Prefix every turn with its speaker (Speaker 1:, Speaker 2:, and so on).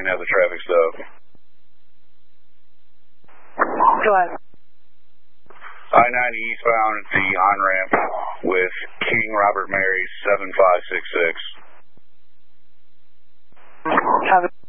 Speaker 1: me know the traffic stop.
Speaker 2: Go ahead.
Speaker 1: I-90 eastbound at the on-ramp with King Robert Mary 7566.
Speaker 2: Have it.